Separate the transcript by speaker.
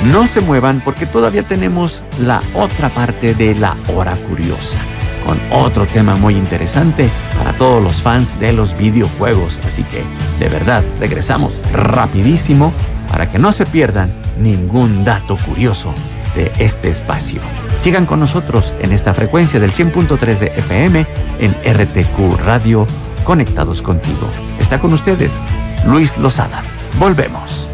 Speaker 1: No se muevan porque todavía tenemos la otra parte de La Hora Curiosa, con otro tema muy interesante para todos los fans de los videojuegos. Así que, de verdad, regresamos rapidísimo para que no se pierdan ningún dato curioso de este espacio. Sigan con nosotros en esta frecuencia del 100.3 de FM en RTQ Radio, conectados contigo. Está con ustedes Luis Lozada. Volvemos.